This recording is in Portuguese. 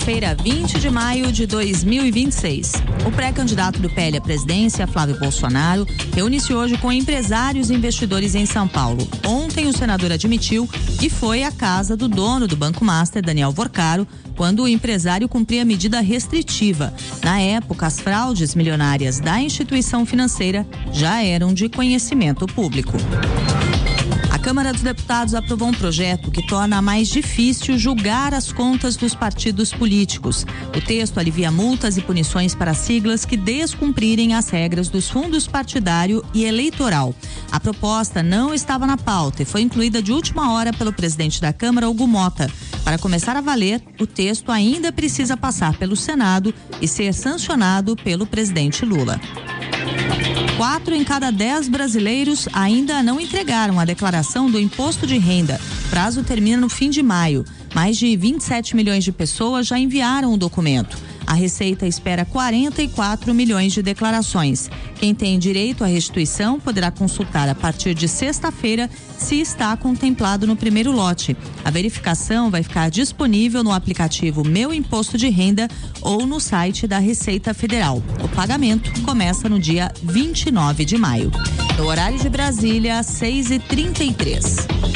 Quinta-feira, 20 de maio de 2026. O pré-candidato do PL à presidência, Flávio Bolsonaro, reúne-se hoje com empresários e investidores em São Paulo. Ontem, o senador admitiu que foi à casa do dono do Banco Master, Daniel Vorcaro, quando o empresário cumpria medida restritiva. Na época, as fraudes milionárias da instituição financeira já eram de conhecimento público. A Câmara dos Deputados aprovou um projeto que torna mais difícil julgar as contas dos partidos políticos. O texto alivia multas e punições para siglas que descumprirem as regras dos fundos partidário e eleitoral. A proposta não estava na pauta e foi incluída de última hora pelo presidente da Câmara, Hugo Mota. Para começar a valer, o texto ainda precisa passar pelo Senado e ser sancionado pelo presidente Lula. 4 em cada 10 brasileiros ainda não entregaram a declaração do imposto de renda. O prazo termina no fim de maio. Mais de 27 milhões de pessoas já enviaram o documento. A Receita espera 44 milhões de declarações. Quem tem direito à restituição poderá consultar a partir de sexta-feira se está contemplado no primeiro lote. A verificação vai ficar disponível no aplicativo Meu Imposto de Renda ou no site da Receita Federal. O pagamento começa no dia 29 de maio. No horário de Brasília, 6h33.